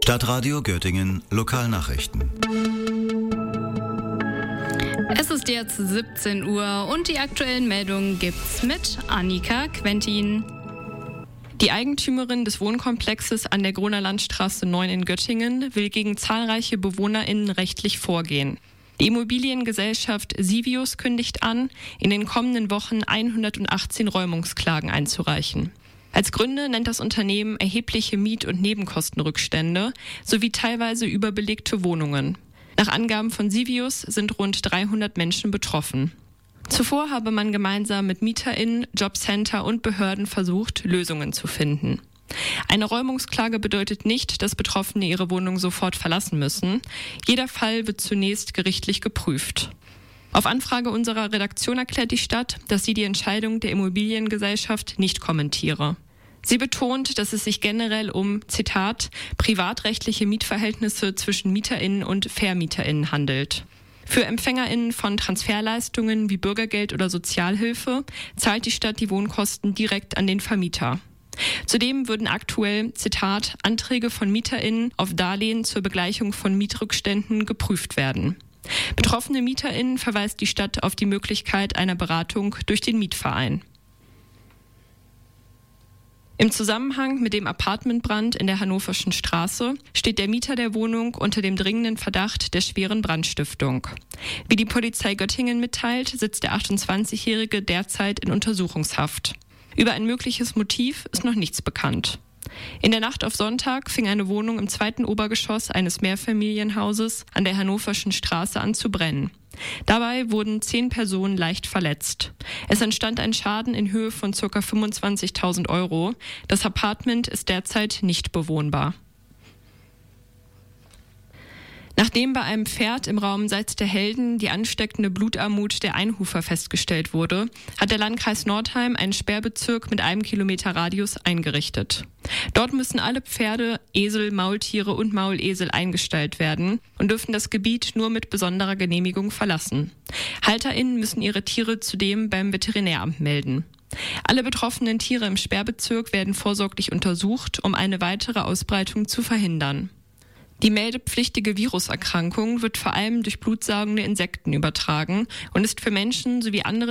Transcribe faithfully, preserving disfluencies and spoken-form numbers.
Stadtradio Göttingen Lokalnachrichten. Es ist jetzt siebzehn Uhr und die aktuellen Meldungen gibt's mit Annika Quentin. Die Eigentümerin des Wohnkomplexes an der Grunerlandstraße neun in Göttingen will gegen zahlreiche BewohnerInnen rechtlich vorgehen. Die Immobiliengesellschaft Sivius kündigt an, in den kommenden Wochen hundertachtzehn Räumungsklagen einzureichen. Als Gründe nennt das Unternehmen erhebliche Miet- und Nebenkostenrückstände sowie teilweise überbelegte Wohnungen. Nach Angaben von Sivius sind rund dreihundert Menschen betroffen. Zuvor habe man gemeinsam mit MieterInnen, Jobcenter und Behörden versucht, Lösungen zu finden. Eine Räumungsklage bedeutet nicht, dass Betroffene ihre Wohnung sofort verlassen müssen. Jeder Fall wird zunächst gerichtlich geprüft. Auf Anfrage unserer Redaktion erklärt die Stadt, dass sie die Entscheidung der Immobiliengesellschaft nicht kommentiere. Sie betont, dass es sich generell um, Zitat, privatrechtliche Mietverhältnisse zwischen MieterInnen und VermieterInnen handelt. Für EmpfängerInnen von Transferleistungen wie Bürgergeld oder Sozialhilfe zahlt die Stadt die Wohnkosten direkt an den Vermieter. Zudem würden aktuell, Zitat, Anträge von MieterInnen auf Darlehen zur Begleichung von Mietrückständen geprüft werden. Betroffene MieterInnen verweist die Stadt auf die Möglichkeit einer Beratung durch den Mietverein. Im Zusammenhang mit dem Apartmentbrand in der Hannoverschen Straße steht der Mieter der Wohnung unter dem dringenden Verdacht der schweren Brandstiftung. Wie die Polizei Göttingen mitteilt, sitzt der achtundzwanzigjährige derzeit in Untersuchungshaft. Über ein mögliches Motiv ist noch nichts bekannt. In der Nacht auf Sonntag fing eine Wohnung im zweiten Obergeschoss eines Mehrfamilienhauses an der Hannoverschen Straße an zu brennen. Dabei wurden zehn Personen leicht verletzt. Es entstand ein Schaden in Höhe von ca. fünfundzwanzigtausend Euro. Das Appartement ist derzeit nicht bewohnbar. Nachdem bei einem Pferd im Raum Salz der Helden die ansteckende Blutarmut der Einhufer festgestellt wurde, hat der Landkreis Nordheim einen Sperrbezirk mit einem Kilometer Radius eingerichtet. Dort müssen alle Pferde, Esel, Maultiere und Maulesel eingestellt werden und dürfen das Gebiet nur mit besonderer Genehmigung verlassen. HalterInnen müssen ihre Tiere zudem beim Veterinäramt melden. Alle betroffenen Tiere im Sperrbezirk werden vorsorglich untersucht, um eine weitere Ausbreitung zu verhindern. Die meldepflichtige Viruserkrankung wird vor allem durch blutsaugende Insekten übertragen und ist für Menschen sowie andere